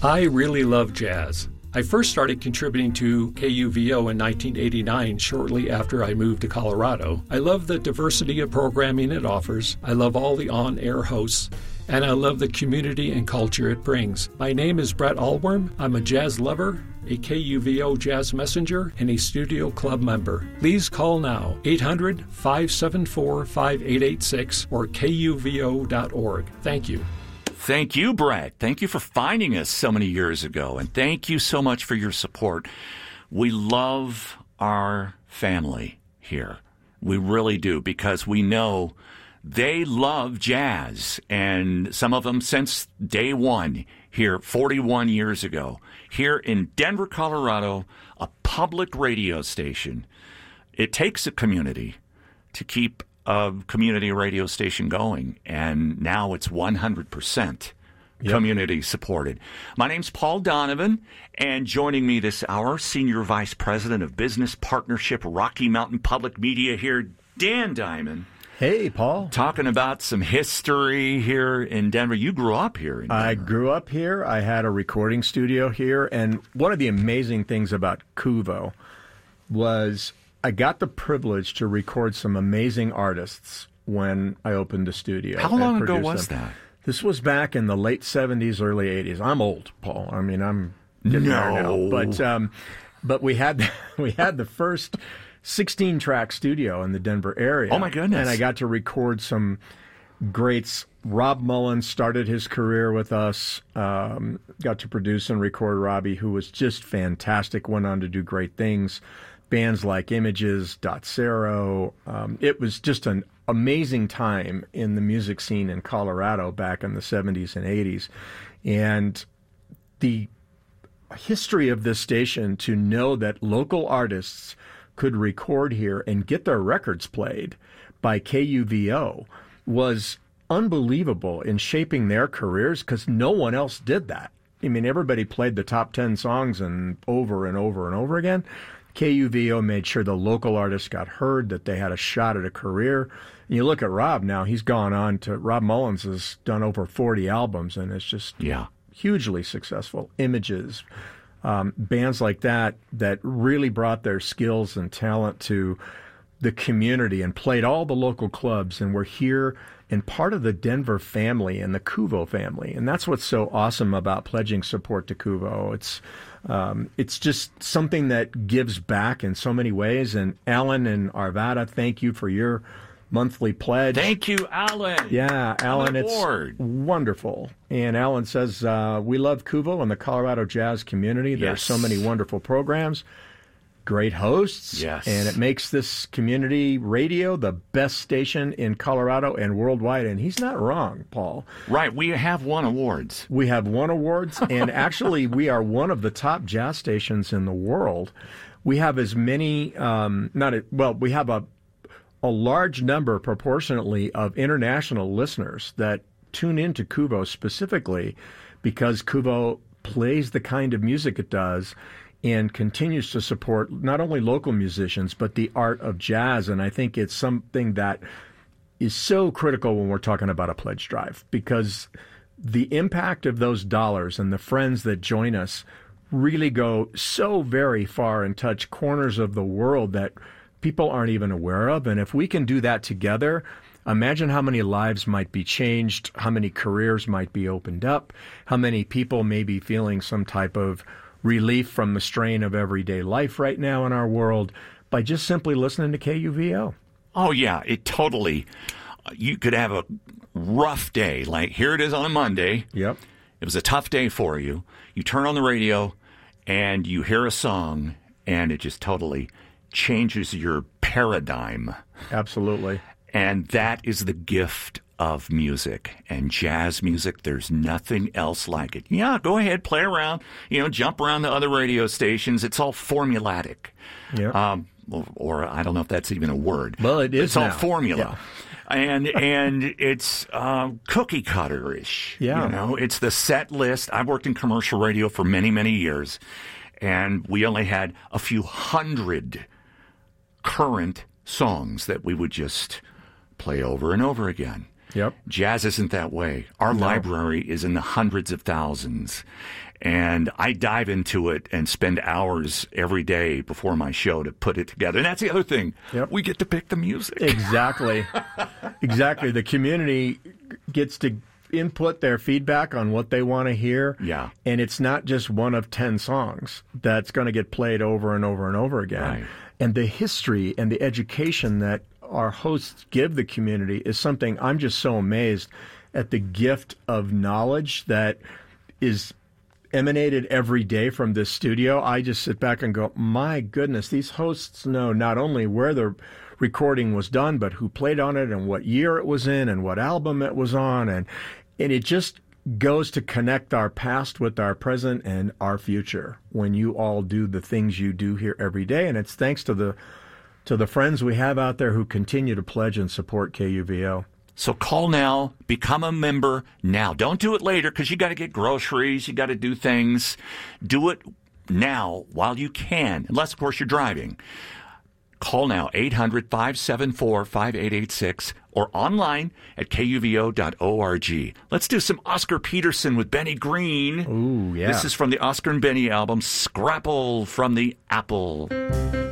I really love jazz. I first started contributing to KUVO in 1989, shortly after I moved to Colorado. I love the diversity of programming it offers. I love all the on-air hosts. And I love the community and culture it brings. My name is Brett Allworm. I'm a jazz lover, a KUVO Jazz Messenger, and a Studio Club member. Please call now, 800-574-5886 or kuvo.org. Thank you. Thank you, Brett. Thank you for finding us so many years ago, and thank you so much for your support. We love our family here. We really do, because we know they love jazz, and some of them since day one here 41 years ago. Here in Denver, Colorado, a public radio station. It takes a community to keep a community radio station going, and now it's 100% community supported. My name's Paul Donovan, and joining me this hour, Senior Vice President of Business Partnership, Rocky Mountain Public Media here, Dan Diamond. Hey, Paul. Talking about some history here in Denver. You grew up here in Denver. I grew up here. I had a recording studio here, and one of the amazing things about KUVO was I got the privilege to record some amazing artists when I opened the studio. How long ago was that? This was back in the late 70s, early 80s. I'm old, Paul. I mean, I'm getting there now. But we had the first 16-track studio in the Denver area. Oh, my goodness. And I got to record some greats. Rob Mullins started his career with us, got to produce and record Robbie, who was just fantastic, went on to do great things. Bands like Images, Dot Zero. It was just an amazing time in the music scene in Colorado back in the 70s and 80s. And the history of this station, to know that local artists could record here and get their records played by KUVO, was unbelievable in shaping their careers, because no one else did that. I mean, everybody played the top 10 songs and over and over and over again. KUVO made sure the local artists got heard, that they had a shot at a career. And you look at Rob now, he's gone on to, Rob Mullins has done over 40 albums, and it's just hugely successful. Images, bands like that really brought their skills and talent to the community and played all the local clubs, and were here and part of the Denver family and the KUVO family. And that's what's so awesome about pledging support to KUVO. It's just something that gives back in so many ways. And Alan and Arvada, thank you for your monthly pledge. Thank you, Alan. Yeah, Alan, it's wonderful. And Alan says, we love KUVO and the Colorado jazz community. There are so many wonderful programs, great hosts, and it makes this community radio the best station in Colorado and worldwide. And he's not wrong, Paul. Right. We have won awards. We have won awards, and actually we are one of the top jazz stations in the world. We have as many, we have a large number proportionately of international listeners that tune into KUVO specifically because KUVO plays the kind of music it does and continues to support not only local musicians, but the art of jazz. And I think it's something that is so critical when we're talking about a pledge drive, because the impact of those dollars and the friends that join us really go so very far and touch corners of the world that people aren't even aware of. And if we can do that together, imagine how many lives might be changed, how many careers might be opened up, how many people may be feeling some type of relief from the strain of everyday life right now in our world by just simply listening to KUVO. Oh, yeah, it totally. You could have a rough day, like here it is on a Monday. Yep. It was a tough day for you. You turn on the radio and you hear a song, and it just totally changes your paradigm. Absolutely. And that is the gift of music and jazz music. There's nothing else like it. Yeah, go ahead, play around, jump around the other radio stations. It's all formulatic. Yeah. Or I don't know if that's even a word. Well, it is. It's all formula. Yeah. And it's cookie cutter-ish. Yeah. It's the set list. I've worked in commercial radio for many, many years, and we only had a few hundred current songs that we would just play over and over again. Yep. Jazz isn't that way. Our library is in the hundreds of thousands. And I dive into it and spend hours every day before my show to put it together. And that's the other thing. Yep. We get to pick the music. Exactly. Exactly. The community gets to input their feedback on what they want to hear. Yeah. And it's not just one of 10 songs that's going to get played over and over and over again. Right. And the history and the education that our hosts give the community is something I'm just so amazed at, the gift of knowledge that is emanated every day from this studio. I just sit back and go, my goodness, these hosts know not only where the recording was done, but who played on it and what year it was in and what album it was on. And it just goes to connect our past with our present and our future when you all do the things you do here every day. And it's thanks to the friends we have out there who continue to pledge and support KUVO. So call now, become a member now. Don't do it later because you got to get groceries, you got to do things. Do it now while you can, unless, of course, you're driving. Call now, 800-574-5886, or online at kuvo.org. Let's do some Oscar Peterson with Benny Green. Ooh, yeah. This is from the Oscar and Benny album, Scrapple from the Apple.